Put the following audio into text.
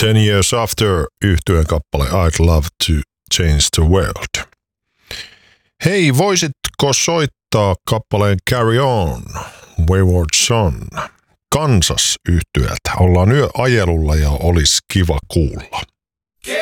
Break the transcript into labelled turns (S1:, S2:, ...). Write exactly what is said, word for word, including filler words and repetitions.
S1: Ten Years After -yhtyeen kappale I'd Love to Change the World. Hei, voisitko soittaa kappaleen Carry On, Wayward Son, Kansas -yhtyeeltä? Ollaan yöajelulla ja olisi kiva kuulla.